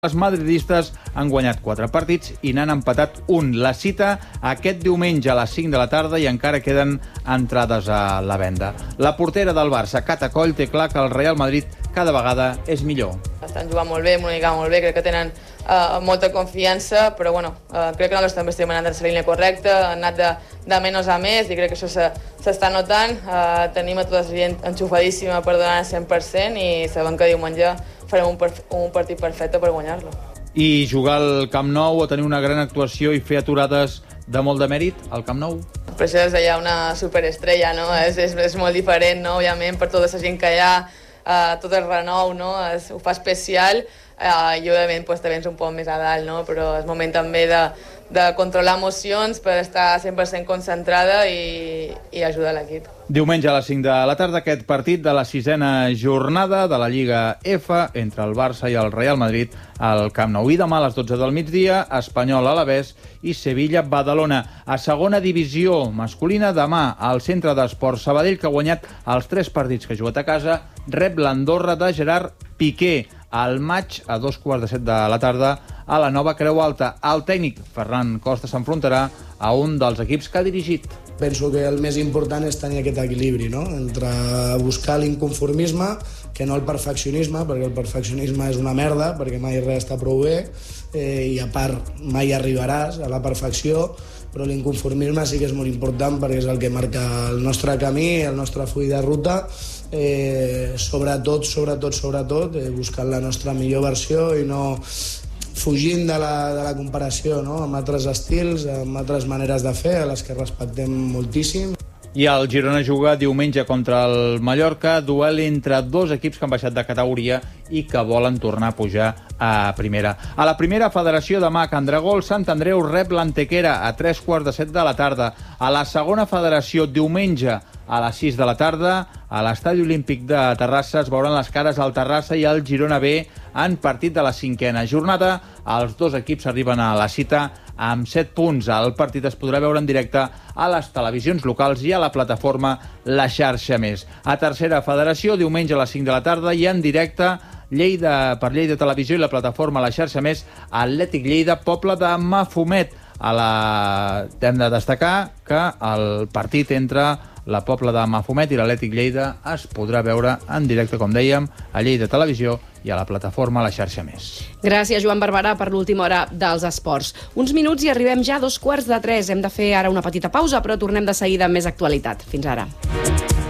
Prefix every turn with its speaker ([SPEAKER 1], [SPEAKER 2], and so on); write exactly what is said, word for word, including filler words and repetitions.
[SPEAKER 1] Els madridistes han guanyat quatre partits i n'han empatat un. La cita aquest diumenge a les cinc de la tarda i encara queden entrades a la venda. La portera del Barça, Cata Coll, té clar que el Real Madrid cada vegada és millor.
[SPEAKER 2] Estan jugant molt bé, m'ho dic molt bé, crec que tenen uh, molta confiança, però bueno, uh, crec que nosaltres també estem anant en la línia correcta, han anat de, de menys a més i crec que això s'està notant. Uh, tenim a tota la gent enxufadíssima per donar el cent per cent i sabem que diumenge farem un, un partit perfecte per guanyar-lo.
[SPEAKER 1] I jugar al Camp Nou o tenir una gran actuació i fer aturades de molt de mèrit al Camp Nou?
[SPEAKER 2] Per això és allà una superestrella, no? És, és, és molt diferent, no? Òbviament, per tota la gent que hi ha, uh, tot el renou, no? Es, ho fa especial uh, i, òbviament, pues, te vens un poc més a dalt, no? Però és moment també de, de controlar emocions per estar cent per cent concentrada i, i ajudar l'equip.
[SPEAKER 1] Diumenge a les cinc de la tarda, aquest partit de la sisena jornada de la Lliga F entre el Barça i el Real Madrid al Camp Nou. I demà a les dotze del migdia, Espanyol Alavés i Sevilla-Badalona. A segona divisió masculina, demà al Centre d'Esports Sabadell, que ha guanyat els tres partits que ha jugat a casa, rep l'Andorra de Gerard Piqué. Al maig, a dos quarts de set de la tarda, a la nova Creu Alta. El tècnic Ferran Costa s'enfrontarà a un dels equips que ha dirigit.
[SPEAKER 3] Penso que el més important és tenir aquest equilibri, no? Entre buscar l'inconformisme, que no el perfeccionisme, perquè el perfeccionisme és una merda, perquè mai res està prou bé, eh, i a part mai arribaràs a la perfecció, però l'inconformisme sí que és molt important perquè és el que marca el nostre camí, el nostre full de ruta, eh, sobretot, sobretot, sobretot, eh, buscant la nostra millor versió i no fugint de la, de la comparació, no? Amb altres estils, amb altres maneres de fer, a les que respectem moltíssim.
[SPEAKER 1] I el Girona juga diumenge contra el Mallorca, duel entre dos equips que han baixat de categoria i que volen tornar a pujar a primera. A la primera federació demà, a Can Dragol, Sant Andreu rep l'Antequera a tres quarts de set de la tarda. A la segona federació, diumenge, a les sis de la tarda, a l'Estadi Olímpic de Terrassa es veuran les cares al Terrassa i al Girona B en partit de la cinquena jornada. Els dos equips arriben a la cita amb set punts. El partit es podrà veure en directe a les televisions locals i a la plataforma La Xarxa Més. A tercera federació, diumenge a les cinc de la tarda i en directe Lleida, per Lleida Televisió i la plataforma La Xarxa Més, Atlètic Lleida, Poble de Mafumet. A la... Hem de destacar que el partit entre la Pobla de Mafumet i l'Atlètic Lleida es podrà veure en directe, com dèiem, a Lleida Televisió i a la plataforma La Xarxa Més.
[SPEAKER 4] Gràcies, Joan Barberà, per l'última hora dels esports. Uns minuts i arribem ja a dos quarts de tres. Hem de fer ara una petita pausa, però tornem de seguida amb més actualitat. Fins ara.